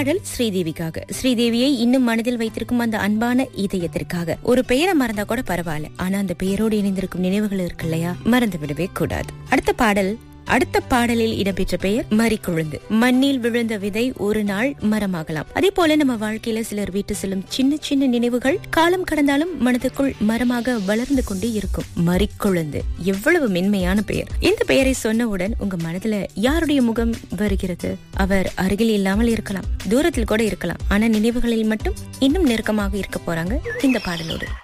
பாடல் ஸ்ரீதேவிக்காக. ஸ்ரீதேவியை இன்னும் மனதில் வைத்திருக்கும் அந்த அன்பான இதயத்திற்காக. ஒரு பெயரை மறந்தா கூட பரவாயில்ல, ஆனா அந்த பெயரோடு இணைந்திருக்கும் நினைவுகள் இருக்கு இல்லையா, மறந்து விடவே கூடாது. அடுத்த பாடலில் இடம்பெற்ற பெயர் மரிக்குழுந்து. மண்ணில் விழுந்த விதை ஒரு நாள் மரமாகலாம். அதே போல நம்ம வாழ்க்கையில சிலர் விட்டு செல்லும் சின்ன சின்ன நினைவுகள் காலம் கடந்தாலும் மனதுக்குள் மரமாக வளர்ந்து கொண்டே இருக்கும். மரிக்குழுந்து, எவ்வளவு மென்மையான பெயர். இந்த பெயரை சொன்னவுடன் உங்க மனதுல யாருடைய முகம் வருகிறது? அவர் அருகில் இல்லாமல் இருக்கலாம், தூரத்தில் கூட இருக்கலாம், ஆனா நினைவுகளில் மட்டும் இன்னும் நெருக்கமாக இருக்க போறாங்க இந்த பாடலோடு.